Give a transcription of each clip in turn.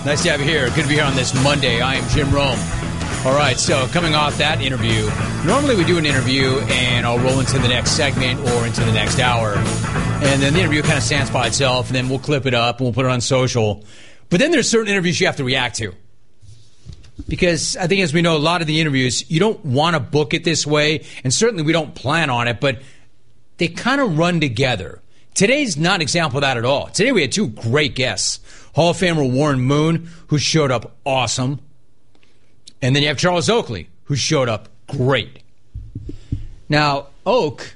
Nice to have you here. Good to be here on this Monday. I am Jim Rome. All right, so coming off that interview, normally we do an interview and I'll roll into the next segment or into the next hour. And then the interview kind of stands by itself, and then we'll clip it up and we'll put it on social. But then there's certain interviews you have to react to. Because I think, as we know, a lot of the interviews, you don't want to book it this way, and certainly we don't plan on it, but they kind of run together. Today's not an example of that at all. Today we had two great guests. Hall of Famer Warren Moon, who showed up awesome. And then you have Charles Oakley, who showed up great. Now, Oak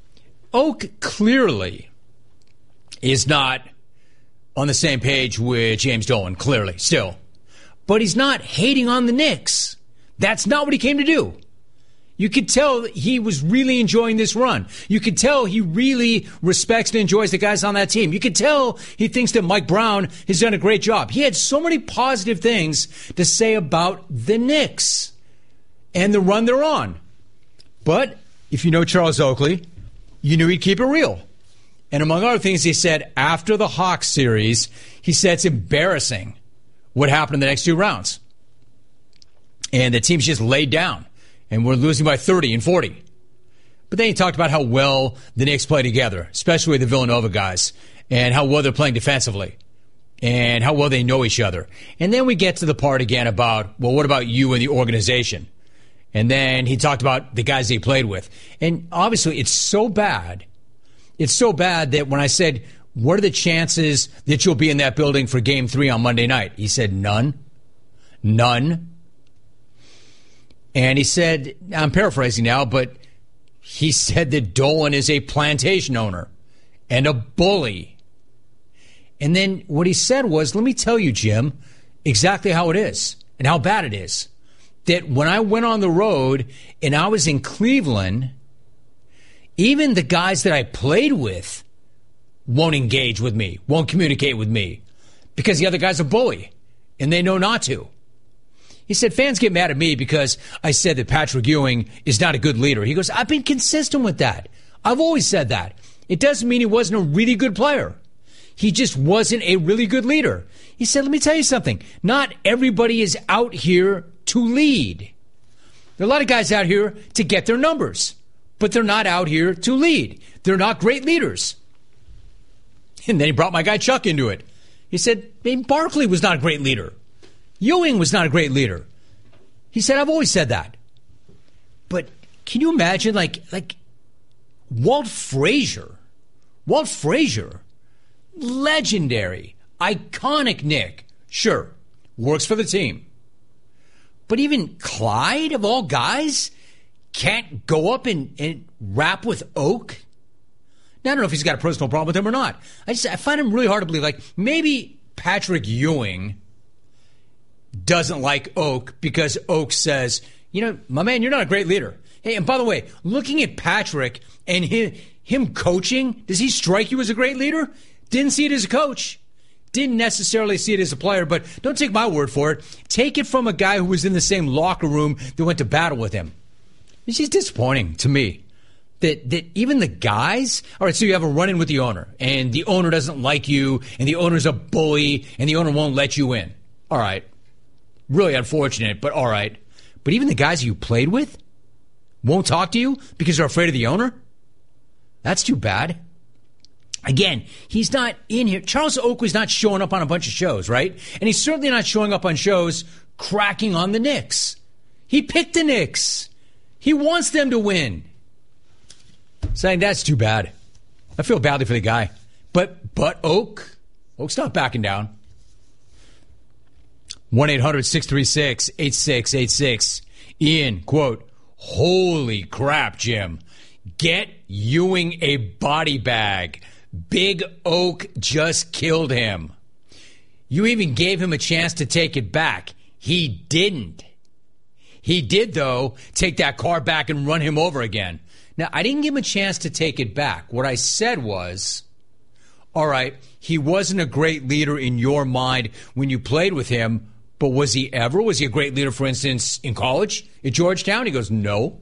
clearly is not on the same page with James Dolan, clearly, still. But he's not hating on the Knicks. That's not what he came to do. You could tell he was really enjoying this run. You could tell he really respects and enjoys the guys on that team. You could tell he thinks that Mike Brown has done a great job. He had so many positive things to say about the Knicks and the run they're on. But if you know Charles Oakley, you knew he'd keep it real. And among other things, he said after the Hawks series, he said it's embarrassing what happened in the next two rounds. And the team's just laid down. And we're losing by 30 and 40. But then he talked about how well the Knicks play together, especially the Villanova guys, and how well they're playing defensively, and how well they know each other. And then we get to the part again about, well, what about you and the organization? And then he talked about the guys he played with. And obviously it's so bad. It's so bad that when I said, what are the chances that you'll be in that building for Game 3 on Monday night? He said, none. None. And he said, I'm paraphrasing now, but he said that Dolan is a plantation owner and a bully. And then what he said was, let me tell you, Jim, exactly how it is and how bad it is. That when I went on the road and I was in Cleveland, even the guys that I played with won't engage with me, won't communicate with me, because the other guy's a bully and they know not to. He said, fans get mad at me because I said that Patrick Ewing is not a good leader. He goes, I've been consistent with that. I've always said that. It doesn't mean he wasn't a really good player. He just wasn't a really good leader. He said, let me tell you something. Not everybody is out here to lead. There are a lot of guys out here to get their numbers, but they're not out here to lead. They're not great leaders. And then he brought my guy Chuck into it. He said, Barkley was not a great leader. Ewing was not a great leader. He said, I've always said that. But can you imagine, like Walt Frazier, legendary, iconic Knick, sure, works for the team. But even Clyde, of all guys, can't go up and rap with Oak? Now, I don't know if he's got a personal problem with him or not. I find him really hard to believe. Like, maybe Patrick Ewing doesn't like Oak because Oak says, you know, my man, you're not a great leader. Hey, and by the way, looking at Patrick and him coaching, does he strike you as a great leader? Didn't see it as a coach. Didn't necessarily see it as a player, but don't take my word for it. Take it from a guy who was in the same locker room that went to battle with him. It's just disappointing to me that even the guys, all right, so you have a run-in with the owner, and the owner doesn't like you, and the owner's a bully, and the owner won't let you in. All right. Really unfortunate, but all right. But even the guys you played with won't talk to you because they're afraid of the owner? That's too bad. Again, he's not in here. Charles Oakley's not showing up on a bunch of shows, right? And he's certainly not showing up on shows cracking on the Knicks. He picked the Knicks. He wants them to win. Saying that's too bad. I feel badly for the guy. But Oak's not backing down. 1-800-636-8686. Ian, quote, holy crap, Jim. Get Ewing a body bag. Big Oak just killed him. You even gave him a chance to take it back. He didn't. He did, though, take that car back and run him over again. Now, I didn't give him a chance to take it back. What I said was, all right, he wasn't a great leader in your mind when you played with him, but was he ever? Was he a great leader, for instance, in college at Georgetown? He goes, no.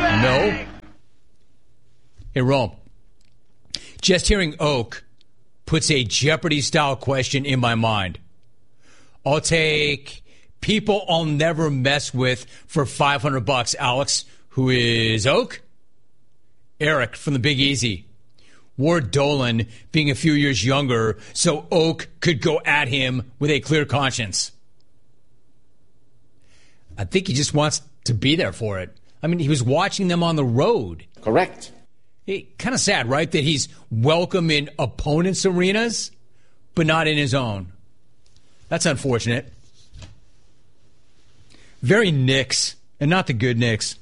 No. Hey, Rome, just hearing Oak puts a Jeopardy-style question in my mind. I'll take people I'll never mess with for $500. Alex, who is Oak? Eric from the Big Easy. Ward Dolan being a few years younger so Oak could go at him with a clear conscience. I think he just wants to be there for it. I mean, he was watching them on the road. Correct. Kind of sad, right, that he's welcome in opponents' arenas, but not in his own. That's unfortunate. Very Knicks, and not the good Knicks.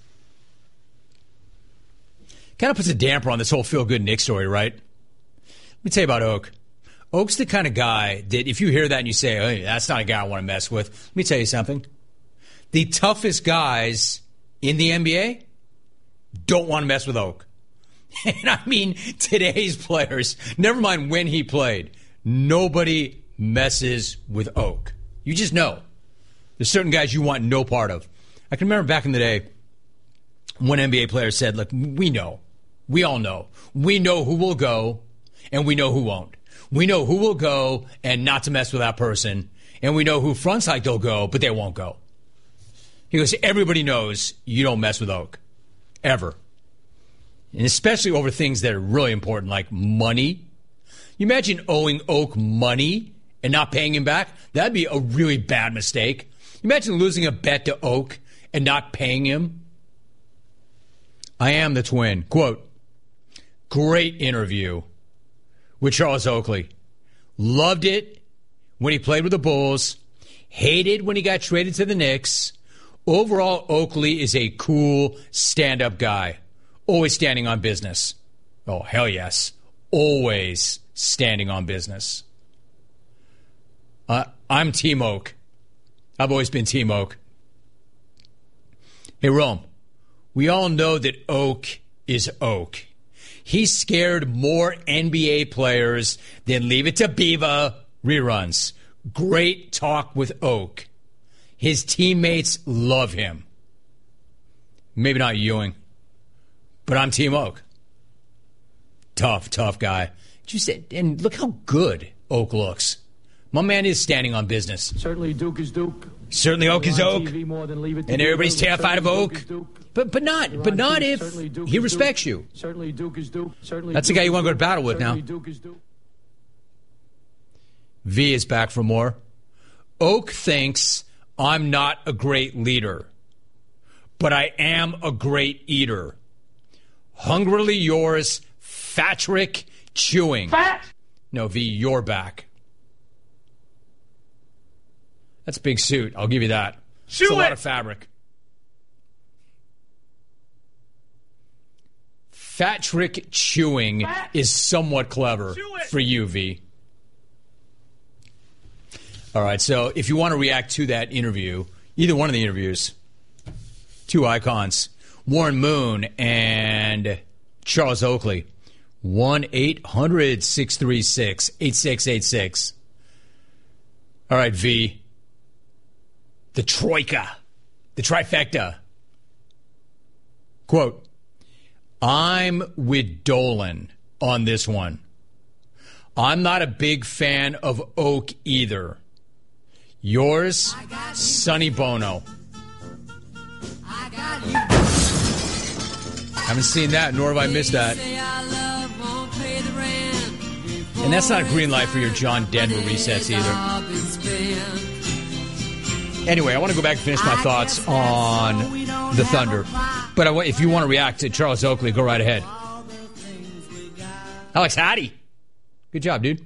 Kind of puts a damper on this whole feel-good Knicks story, right? Let me tell you about Oak. Oak's the kind of guy that if you hear that and you say, hey, that's not a guy I want to mess with, let me tell you something. The toughest guys in the NBA don't want to mess with Oak. And I mean, today's players, never mind when he played, nobody messes with Oak. You just know. There's certain guys you want no part of. I can remember back in the day when NBA players said, look, we know. We all know. We know who will go, and we know who won't. We know who will go and not to mess with that person, and we know who fronts like they'll go, but they won't go. He goes, everybody knows you don't mess with Oak. Ever. And especially over things that are really important, like money. You imagine owing Oak money and not paying him back? That'd be a really bad mistake. Imagine losing a bet to Oak and not paying him. I am the twin. Quote, great interview with Charles Oakley. Loved it when he played with the Bulls. Hated when he got traded to the Knicks. Overall, Oakley is a cool stand-up guy. Always standing on business. Oh, hell yes. Always standing on business. I'm Team Oak. I've always been Team Oak. Hey, Rome, we all know that Oak is Oak. He scared more NBA players than Leave It to Beaver reruns. Great talk with Oak. His teammates love him. Maybe not Ewing, but I'm Team Oak. Tough guy. And look how good Oak looks. My man is standing on business. Certainly Duke is Duke. Certainly Oak is Oak. And everybody's terrified of Oak. But not if he respects you. Certainly Duke is Duke. That's the guy you want to go to battle with now. V is back for more. Oak thinks I'm not a great leader, but I am a great eater. Hungrily yours, Fatrick Chewing. Fat? No, V, you're back. That's a big suit. I'll give you that. It's a lot of fabric. Fatrick Chewing is somewhat clever for you, V. All right, so if you want to react to that interview, either one of the interviews, two icons, Warren Moon and Charles Oakley, 1-800-636-8686. All right, V, the troika, the trifecta. Quote, I'm with Dolan on this one. I'm not a big fan of Oak either. Yours, Sonny Bono. Haven't seen that, nor have I missed that. And that's not a green light for your John Denver resets either. Anyway, I want to go back and finish my thoughts on the Thunder. But if you want to react to Charles Oakley, go right ahead. Alex Hattie. Good job, dude.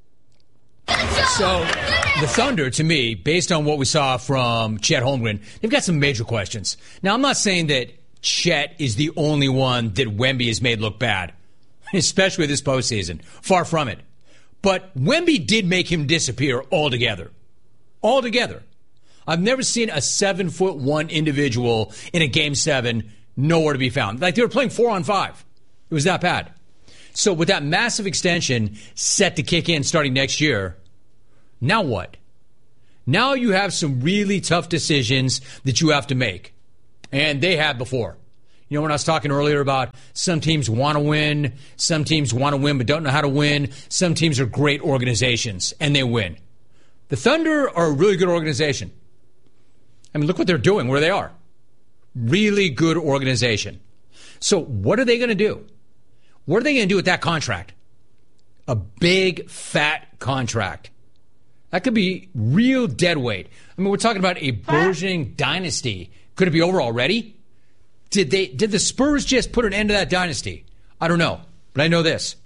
So, the Thunder, to me, based on what we saw from Chet Holmgren, they've got some major questions. Now, I'm not saying that Chet is the only one that Wemby has made look bad, especially this postseason. Far from it. But Wemby did make him disappear altogether. Altogether. I've never seen a 7'1" individual in a Game 7 nowhere to be found. Like they were playing 4-on-5. It was that bad. So with that massive extension set to kick in starting next year, now what? Now you have some really tough decisions that you have to make. And they had before. You know, when I was talking earlier about Some teams want to win. Some teams want to win but don't know how to win. Some teams are great organizations, and they win. The Thunder are a really good organization. I mean, look what they're doing, where they are. Really good organization. So what are they going to do? What are they going to do with that contract? A big, fat contract. That could be real deadweight. I mean, we're talking about a burgeoning dynasty. Could it be over already? Did the Spurs just put an end to that dynasty? I don't know. But I know this.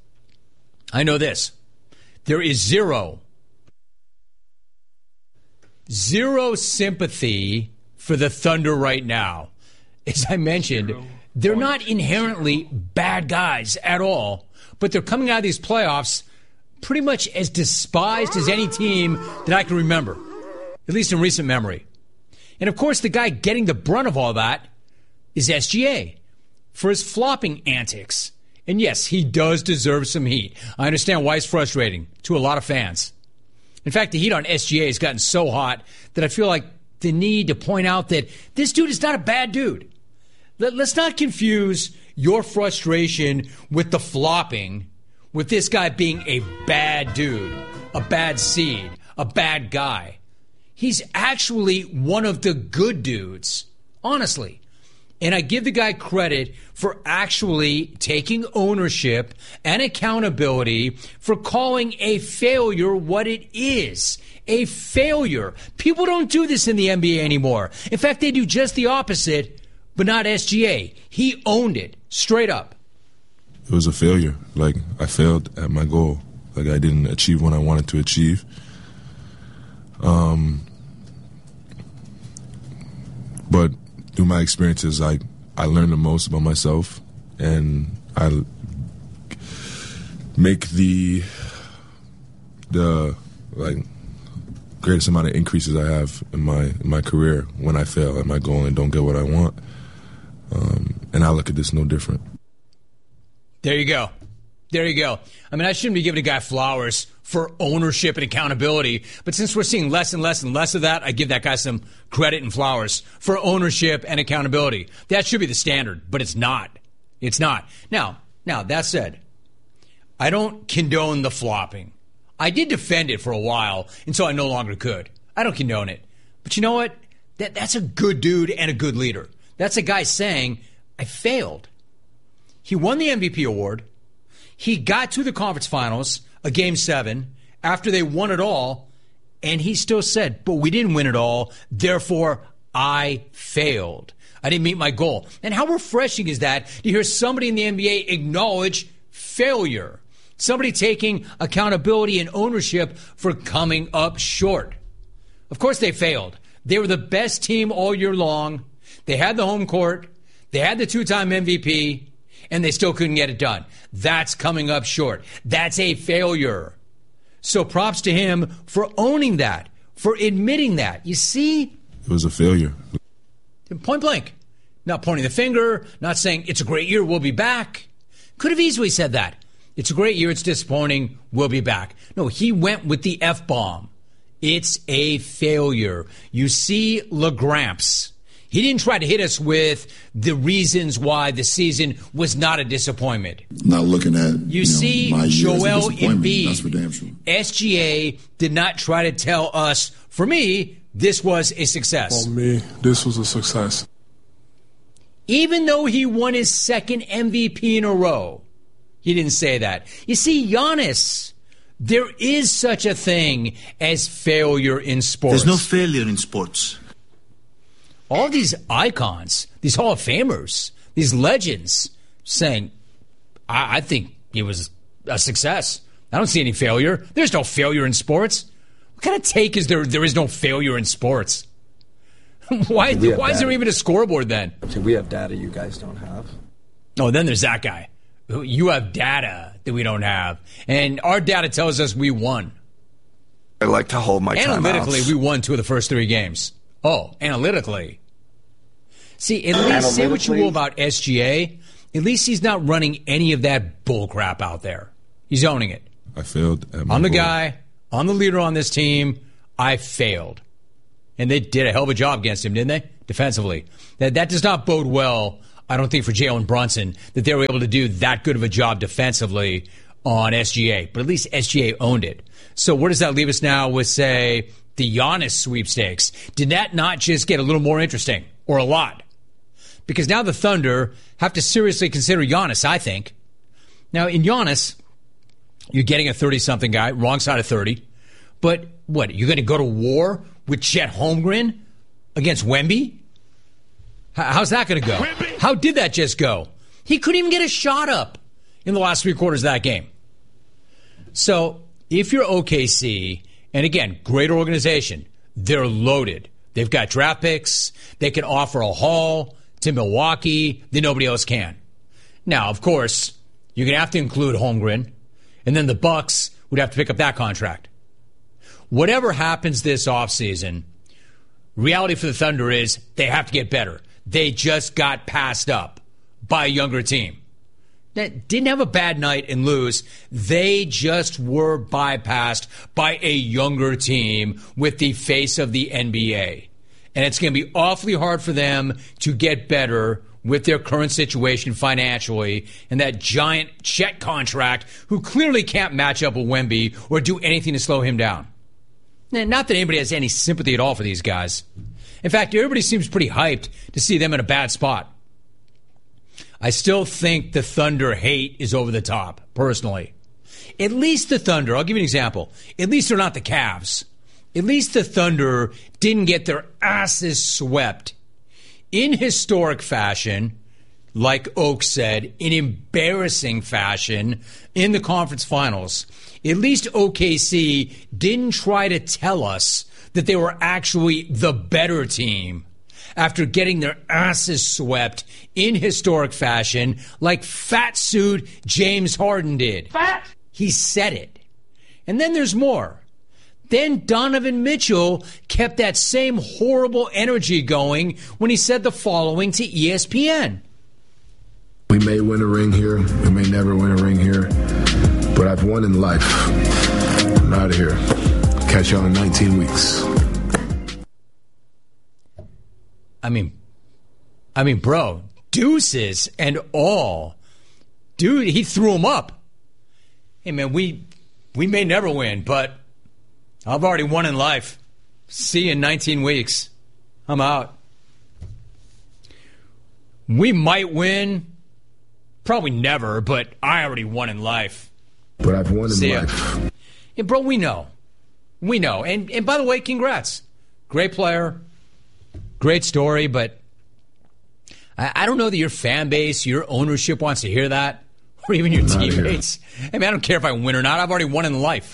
There is zero sympathy for the Thunder right now. As I mentioned, they're not inherently bad guys at all, but they're coming out of these playoffs pretty much as despised as any team that I can remember, at least in recent memory. And of course, the guy getting the brunt of all that is SGA for his flopping antics. And yes, he does deserve some heat. I understand why it's frustrating to a lot of fans. In fact, the heat on SGA has gotten so hot that I feel like the need to point out that this dude is not a bad dude. Let's not confuse your frustration with the flopping with this guy being a bad dude, a bad seed, a bad guy. He's actually one of the good dudes, honestly. And I give the guy credit for actually taking ownership and accountability for calling a failure what it is. A failure. People don't do this in the NBA anymore. In fact, they do just the opposite, but not SGA. He owned it, straight up. It was a failure. Like, I failed at my goal. Like, I didn't achieve what I wanted to achieve. But through my experiences, I learned the most about myself, and I make the greatest amount of increases I have in my career when I fail at my goal and don't get what I want. And I look at this no different. There you go. I mean, I shouldn't be giving a guy flowers for ownership and accountability, but since we're seeing less and less and less of that, I give that guy some credit and flowers for ownership and accountability. That should be the standard, but it's not. It's not. Now, that said, I don't condone the flopping. I did defend it for a while until I no longer could. I don't condone it. But you know what? That's a good dude and a good leader. That's a guy saying, I failed. He won the MVP award. He got to the conference finals, a Game 7, after they won it all, and he still said, but we didn't win it all, therefore I failed. I didn't meet my goal. And how refreshing is that to hear somebody in the NBA acknowledge failure? Somebody taking accountability and ownership for coming up short. Of course they failed. They were the best team all year long. They had the home court. They had the two-time MVP. And they still couldn't get it done. That's coming up short. That's a failure. So props to him for owning that, for admitting that. You see? It was a failure. Point blank. Not pointing the finger, not saying, it's a great year, we'll be back. Could have easily said that. It's a great year, it's disappointing, we'll be back. No, he went with the F-bomb. It's a failure. You see, LaGramps. He didn't try to hit us with the reasons why the season was not a disappointment. Not looking at you see, my Joel Embiid. That's for damn sure. SGA did not try to tell us, for me, this was a success. For me, this was a success. Even though he won his second MVP in a row, he didn't say that. You see, Giannis, there is such a thing as failure in sports. There's no failure in sports. All these icons, these Hall of Famers, these legends saying, I think it was a success. I don't see any failure. There's no failure in sports. What kind of take is there? There is no failure in sports. Why is there even a scoreboard then? We have data you guys don't have. Oh, then there's that guy. You have data that we don't have. And our data tells us we won. I like to hold my timeouts. Analytically, we won 2 of the first 3 games. Oh, analytically. See, at least say what you will about SGA. At least he's not running any of that bullcrap out there. He's owning it. I failed at my I'm the goal. guy. I'm the leader on this team. I failed. And they did a hell of a job against him, didn't they? Defensively. That does not bode well, I don't think for Jalen Brunson that they were able to do that good of a job defensively on SGA. But at least SGA owned it. So where does that leave us now with, say, the Giannis sweepstakes? Did that not just get a little more interesting, or a lot? Because now the Thunder have to seriously consider Giannis, I think. Now, in Giannis, you're getting a 30-something guy, wrong side of 30. But what, you're going to go to war with Chet Holmgren against Wemby? How's that going to go? How did that just go? He couldn't even get a shot up in the last 3 quarters of that game. So if you're OKC, and again, great organization, they're loaded. They've got draft picks. They can offer a haul to Milwaukee that nobody else can. Now, of course, you're going to have to include Holmgren, and then the Bucks would have to pick up that contract. Whatever happens this offseason, reality for the Thunder is they have to get better. They just got passed up by a younger team. That didn't have a bad night and lose. They just were bypassed by a younger team with the face of the NBA. And it's going to be awfully hard for them to get better with their current situation financially and that giant Chet contract who clearly can't match up with Wemby or do anything to slow him down. Not that anybody has any sympathy at all for these guys. In fact, everybody seems pretty hyped to see them in a bad spot. I still think the Thunder hate is over the top, personally. At least the Thunder, I'll give you an example. At least they're not the Cavs. At least the Thunder didn't get their asses swept in historic fashion, like Oak said, in embarrassing fashion in the conference finals. At least OKC didn't try to tell us that they were actually the better team after getting their asses swept in historic fashion like fat suit James Harden did. Fat. He said it. And then there's more. Then Donovan Mitchell kept that same horrible energy going when he said the following to ESPN. We may win a ring here. We may never win a ring here. But I've won in life. I'm out of here. Catch y'all in 19 weeks. I mean, bro, deuces and all. Dude, he threw him up. Hey, man, we may never win, but I've already won in life. See you in 19 weeks. I'm out. We might win. Probably never, but I already won in life. But I've won in life. And bro, we know. We know. And by the way, congrats. Great player. Great story, but I don't know that your fan base, your ownership wants to hear that, or even your teammates. I mean, I don't care if I win or not. I've already won in life.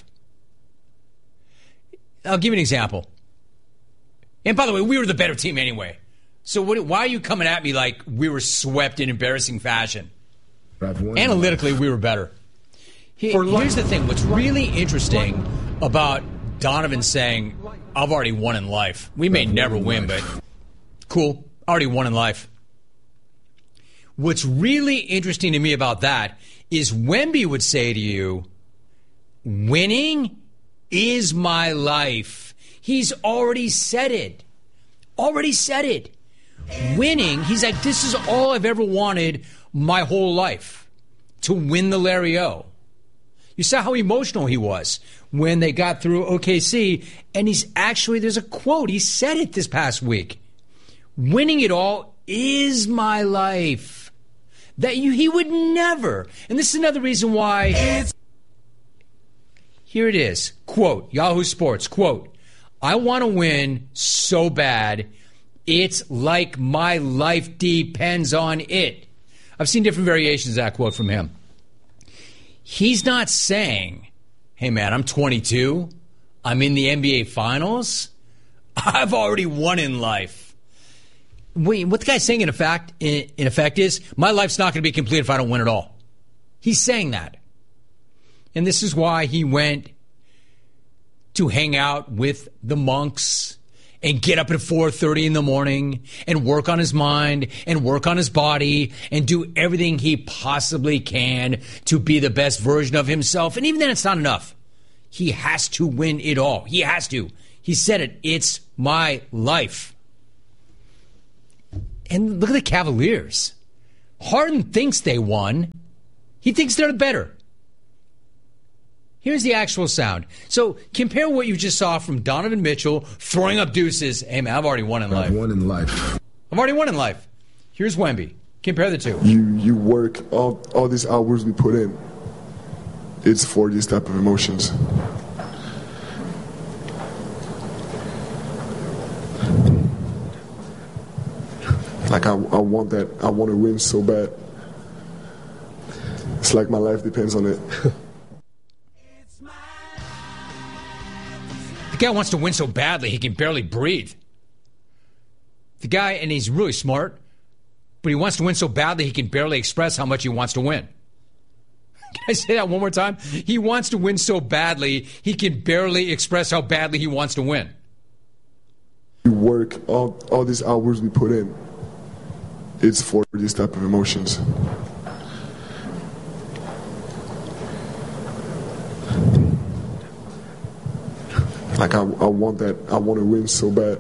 I'll give you an example. And by the way, we were the better team anyway. So why are you coming at me like we were swept in embarrassing fashion? Analytically, we were better. Here's the thing. What's really interesting about Donovan saying, I've already won in life. We may never win, but cool. Already won in life. What's really interesting to me about that is Wemby would say to you, winning is my life. He's already said it. Already said it. Winning, he's like, this is all I've ever wanted my whole life, to win the Larry O. You saw how emotional he was when they got through OKC, and he's actually, there's a quote, he said it this past week. Winning it all is my life. That he would never, and this is another reason why, here it is, quote, Yahoo Sports, quote, I want to win so bad, it's like my life depends on it. I've seen different variations of that quote from him. He's not saying, hey, man, I'm 22. I'm in the NBA Finals. I've already won in life. Wait, what the guy's saying in effect is, my life's not going to be complete if I don't win at all. He's saying that. And this is why he went to hang out with the monks and get up at 4:30 in the morning and work on his mind and work on his body and do everything he possibly can to be the best version of himself. And even then, it's not enough. He has to win it all. He has to. He said it. It's my life. And look at the Cavaliers. Harden thinks they won. He thinks they're better. Here's the actual sound. So compare what you just saw from Donovan Mitchell throwing up deuces. Hey, man, I've already won in life. I've won in life. I've already won in life. Here's Wemby. Compare the two. You work all these hours we put in. It's for these type of emotions. Like I want that. I want to win so bad. It's like my life depends on it. The guy wants to win so badly he can barely breathe. The guy, and he's really smart, but he wants to win so badly he can barely express how much he wants to win. Can I say that one more time? He wants to win so badly he can barely express how badly he wants to win. You work all these hours we put in. It's for these type of emotions. Like I want that. I want to win so bad.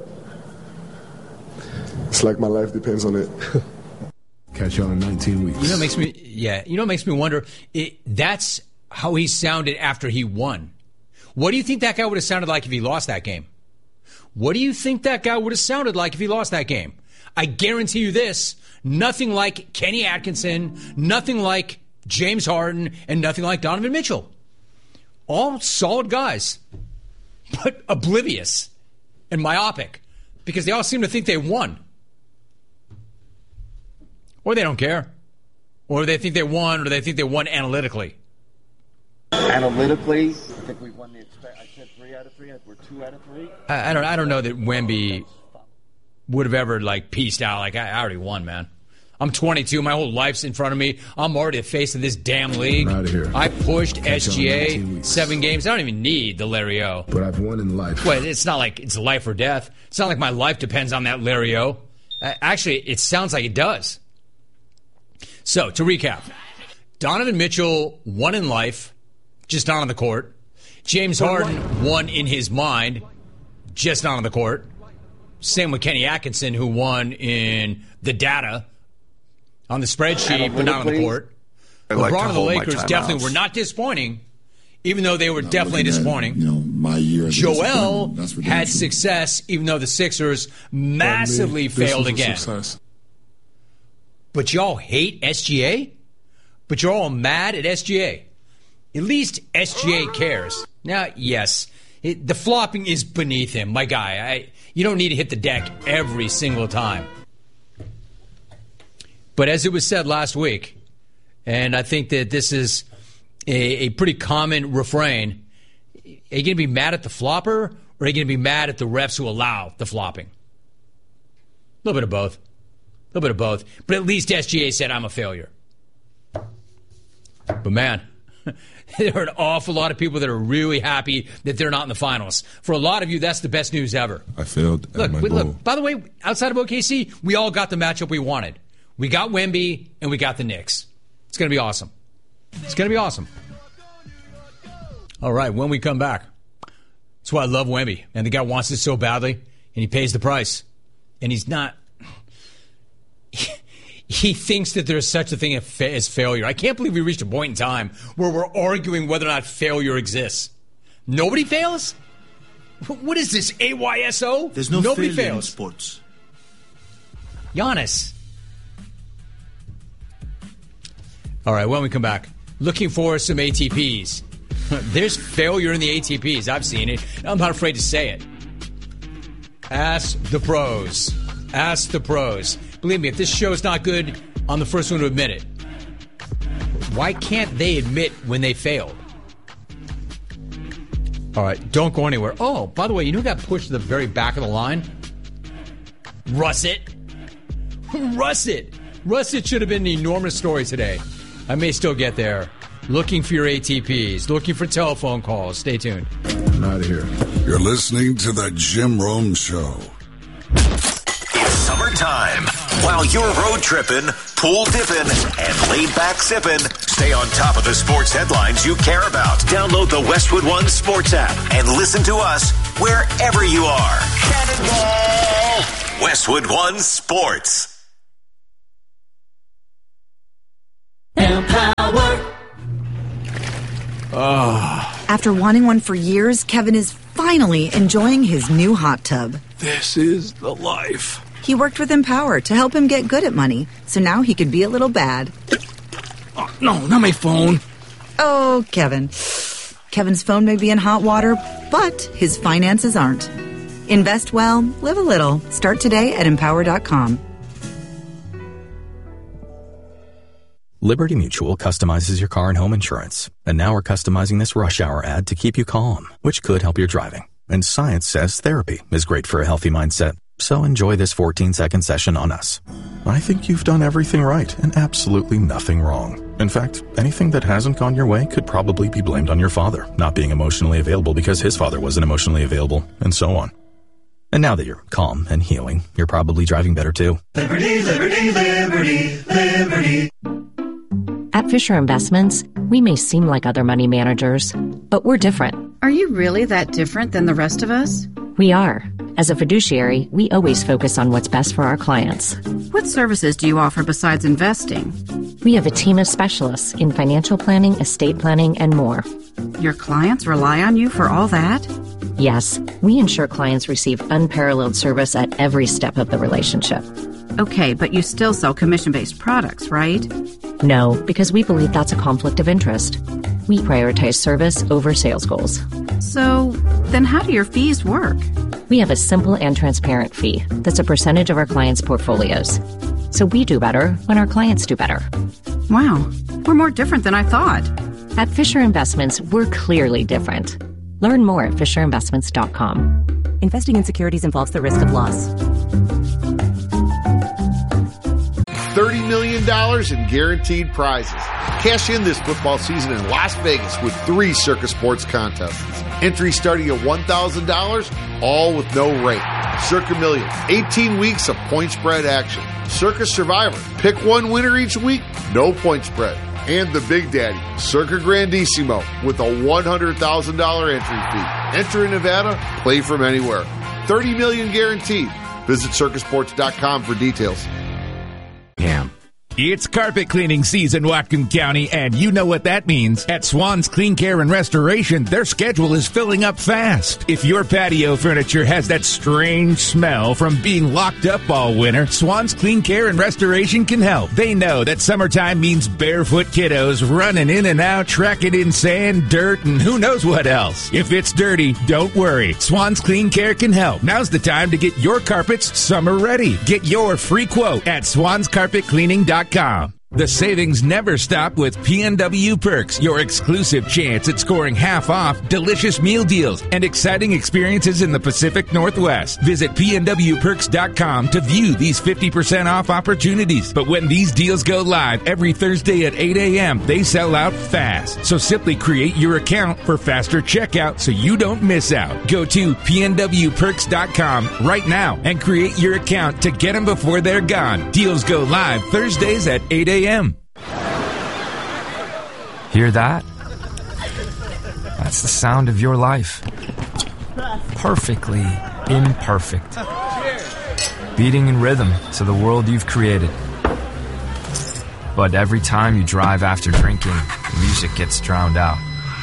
It's like my life depends on it. Catch y'all in 19 weeks. You know what makes me wonder? That's how he sounded after he won. What do you think that guy would have sounded like if he lost that game? What do you think that guy would have sounded like if he lost that game? I guarantee you this, nothing like Kenny Atkinson, nothing like James Harden, and nothing like Donovan Mitchell. All solid guys, but oblivious and myopic because they all seem to think they won. Or they don't care. Or they think they won, or they think they won analytically. Analytically, I think we won I said 3 out of 3. We're 2 out of 3. I don't know that Wemby would have ever pieced out. I already won, man. I'm 22. My whole life's in front of me. I'm already the face of this damn league. I'm out of here. I pushed SGA 7 games. I don't even need the Larry O. But I've won in life. Well, it's not like it's life or death. It's not like my life depends on that Larry O. Actually, it sounds like it does. So, to recap, Donovan Mitchell won in life, just not on the court. James Harden won in his mind, just not on the court. Same with Kenny Atkinson, who won in the data on the spreadsheet, but not on the court. LeBron and the Lakers definitely were not disappointing, even though they were definitely disappointing. My year. Joel had success, even though the Sixers massively failed again. But y'all hate SGA? But you're all mad at SGA? At least SGA cares. Now, yes, the flopping is beneath him, my guy. You don't need to hit the deck every single time. But as it was said last week, and I think that this is a pretty common refrain, are you going to be mad at the flopper, or are you going to be mad at the refs who allow the flopping? A little bit of both. A little bit of both. But at least SGA said, I'm a failure. But man, there are an awful lot of people that are really happy that they're not in the finals. For a lot of you, that's the best news ever. I failed at my goal. Look, by the way, outside of OKC, we all got the matchup we wanted. We got Wemby, and we got the Knicks. It's going to be awesome. It's going to be awesome. All right, when we come back, that's why I love Wemby. And the guy wants it so badly, and he pays the price. And he's not... He thinks that there's such a thing as failure. I can't believe we reached a point in time where we're arguing whether or not failure exists. Nobody fails? What is this, AYSO? There's no Nobody failure fails. in sports. Giannis. All right, when we come back, looking for some ATPs. There's failure in the ATPs. I've seen it. I'm not afraid to say it. Ask the pros. Ask the pros. Believe me, if this show is not good, I'm the first one to admit it. Why can't they admit when they failed? All right, don't go anywhere. Oh, by the way, you know who got pushed to the very back of the line? Russet. Russet. Russet should have been an enormous story today. I may still get there. Looking for your ATPs. Looking for telephone calls. Stay tuned. I'm out of here. You're listening to the Jim Rome Show. It's summertime. While you're road tripping, pool dipping, and laid back sipping, stay on top of the sports headlines you care about. Download the Westwood One Sports app and listen to us wherever you are. Cannonball! Westwood One Sports. Empower. After wanting one for years, Kevin is finally enjoying his new hot tub. This is the life. He worked with Empower to help him get good at money, so now he could be a little bad. Oh, no, not my phone. Oh, Kevin. Kevin's phone may be in hot water, but his finances aren't. Invest well, live a little. Start today at Empower.com. Liberty Mutual customizes your car and home insurance. And now we're customizing this rush hour ad to keep you calm, which could help your driving. And science says therapy is great for a healthy mindset. So enjoy this 14-second session on us. I think you've done everything right and absolutely nothing wrong. In fact, anything that hasn't gone your way could probably be blamed on your father not being emotionally available because his father wasn't emotionally available, and so on. And now that you're calm and healing, you're probably driving better too. Liberty, liberty, liberty, liberty. At Fisher Investments, we may seem like other money managers, but we're different. Are you really that different than the rest of us? We are. As a fiduciary, we always focus on what's best for our clients. What services do you offer besides investing? We have a team of specialists in financial planning, estate planning, and more. Your clients rely on you for all that? Yes, we ensure clients receive unparalleled service at every step of the relationship. Okay, but you still sell commission-based products, right? No, because we believe that's a conflict of interest. We prioritize service over sales goals. So, then how do your fees work? We have a simple and transparent fee that's a percentage of our clients' portfolios. So we do better when our clients do better. Wow, we're more different than I thought. At Fisher Investments, we're clearly different. Learn more at FisherInvestments.com. Investing in securities involves the risk of loss. $30 million in guaranteed prizes. Cash in this football season in Las Vegas with 3 Circa Sports contests. Entry starting at $1,000, all with no rate. Circa Million, 18 weeks of point spread action. Circa Survivor, pick one winner each week, no point spread. And the Big Daddy, Circa Grandissimo, with a $100,000 entry fee. Enter in Nevada, play from anywhere. $30 million guaranteed. Visit circasports.com for details. It's carpet cleaning season, Whatcom County, and you know what that means. At Swan's Clean Care and Restoration, their schedule is filling up fast. If your patio furniture has that strange smell from being locked up all winter, Swan's Clean Care and Restoration can help. They know that summertime means barefoot kiddos running in and out, tracking in sand, dirt, and who knows what else. If it's dirty, don't worry. Swan's Clean Care can help. Now's the time to get your carpets summer ready. Get your free quote at swanscarpetcleaning.com. The savings never stop with PNW Perks, your exclusive chance at scoring half off, delicious meal deals, and exciting experiences in the Pacific Northwest. Visit PNWPerks.com to view these 50% off opportunities. But when these deals go live every Thursday at 8 a.m., they sell out fast. So simply create your account for faster checkout so you don't miss out. Go to PNWPerks.com right now and create your account to get them before they're gone. Deals go live Thursdays at 8 a.m. Hear that? That's the sound of your life. Perfectly imperfect. Beating in rhythm to the world you've created. But every time you drive after drinking, the music gets drowned out.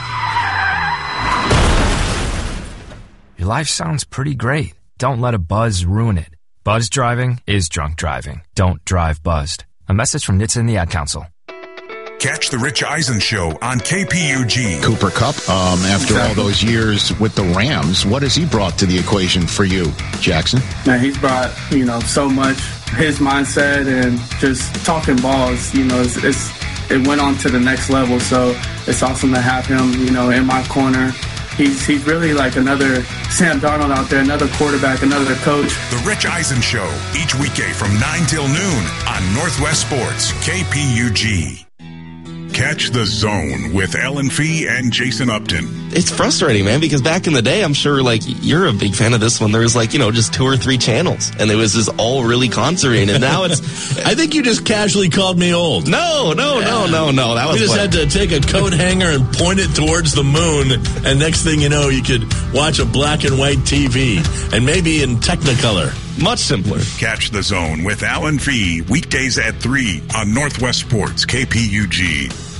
Your life sounds pretty great. Don't let a buzz ruin it. Buzz driving is drunk driving. Don't drive buzzed. A message from NHTSA and the Ad Council. Catch the Rich Eisen Show on KPUG. Cooper Kupp, after all those years with the Rams, what has he brought to the equation for you, Jackson? Man, he's brought, so much. His mindset and just talking balls, it went on to the next level. So it's awesome to have him, in my corner. He's really like another Sam Darnold out there, another quarterback, another coach. The Rich Eisen Show, each weekday from 9 till noon on Northwest Sports, KPUG. Catch the Zone with Ellen Fee and Jason Upton. It's frustrating, man, because back in the day, I'm sure, you're a big fan of this one. There was, just 2 or 3 channels, and it was just all really concentrating. And now it's... I think you just casually called me old. No. That was... You just had to take a coat hanger and point it towards the moon, and next thing you know, you could watch a black and white TV, and maybe in Technicolor. Much simpler. Catch The Zone with Alan Fee weekdays at 3 on Northwest Sports KPUG.